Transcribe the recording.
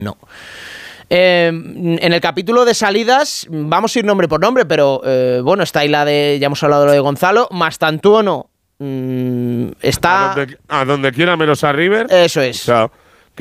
No. En el capítulo de salidas, vamos a ir nombre por nombre, pero bueno, está ahí la de, ya hemos hablado de lo de Gonzalo, Mastantuono está… A donde quiera menos a River. Eso es. O sea,